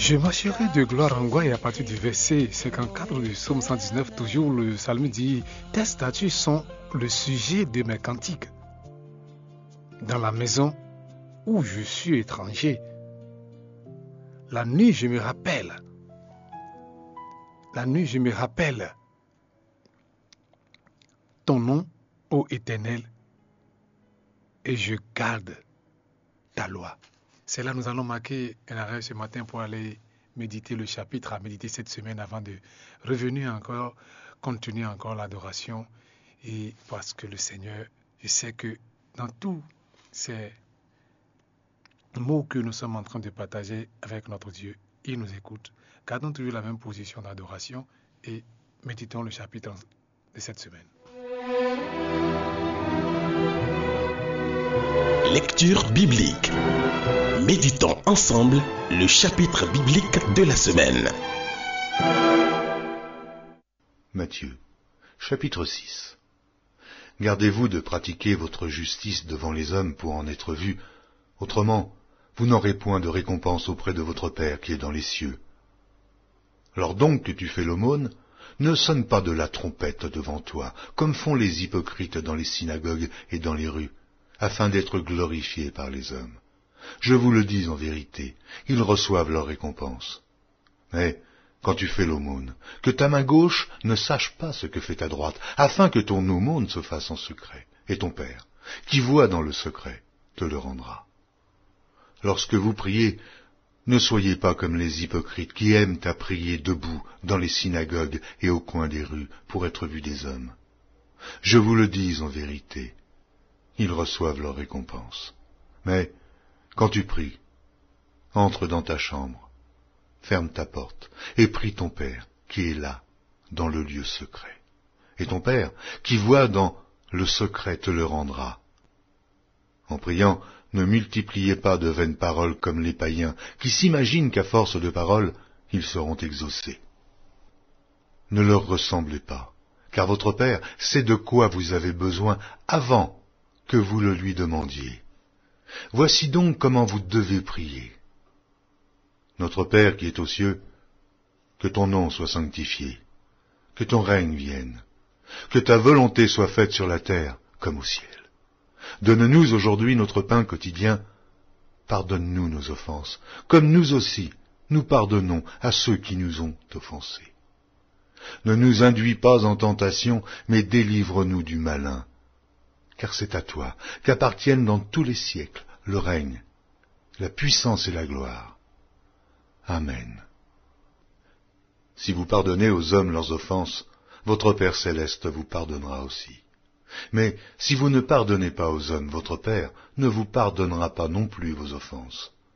Je marcherai de gloire en gloire, et à partir du verset 54 du psaume 119, toujours le psalme dit « Tes statuts sont le sujet de mes cantiques. Dans la maison où je suis étranger, la nuit je me rappelle ton nom, ô Éternel, et je garde ta loi. » C'est là que nous allons marquer un arrêt ce matin pour aller méditer le chapitre, à méditer cette semaine avant de revenir encore, continuer encore l'adoration. Et parce que le Seigneur, je sais que dans tous ces mots que nous sommes en train de partager avec notre Dieu, il nous écoute. Gardons toujours la même position d'adoration et méditons le chapitre de cette semaine. Lecture biblique. Méditons ensemble le chapitre biblique de la semaine. Matthieu, chapitre 6. Gardez-vous de pratiquer votre justice devant les hommes pour en être vus, autrement, vous n'aurez point de récompense auprès de votre Père qui est dans les cieux. Lors donc que tu fais l'aumône, ne sonne pas de la trompette devant toi, comme font les hypocrites dans les synagogues et dans les rues, afin d'être glorifiés par les hommes. Je vous le dis en vérité, ils reçoivent leur récompense. Mais, quand tu fais l'aumône, que ta main gauche ne sache pas ce que fait ta droite, afin que ton aumône se fasse en secret, et ton Père, qui voit dans le secret, te le rendra. Lorsque vous priez, ne soyez pas comme les hypocrites qui aiment à prier debout dans les synagogues et au coin des rues pour être vus des hommes. Je vous le dis en vérité, ils reçoivent leur récompense. Mais, quand tu pries, entre dans ta chambre, ferme ta porte, et prie ton Père, qui est là, dans le lieu secret. Et ton Père, qui voit dans le secret, te le rendra. En priant, ne multipliez pas de vaines paroles comme les païens, qui s'imaginent qu'à force de paroles, ils seront exaucés. Ne leur ressemblez pas, car votre Père sait de quoi vous avez besoin avant que vous le lui demandiez. Voici donc comment vous devez prier. Notre Père qui est aux cieux, que ton nom soit sanctifié, que ton règne vienne, que ta volonté soit faite sur la terre comme au ciel. Donne-nous aujourd'hui notre pain quotidien. Pardonne-nous nos offenses, comme nous aussi, nous pardonnons à ceux qui nous ont offensés. Ne nous induis pas en tentation, mais délivre-nous du malin. Car c'est à toi qu'appartiennent dans tous les siècles le règne, la puissance et la gloire. Amen. Si vous pardonnez aux hommes leurs offenses, votre Père céleste vous pardonnera aussi. Mais si vous ne pardonnez pas aux hommes, votre Père ne vous pardonnera pas non plus vos offenses.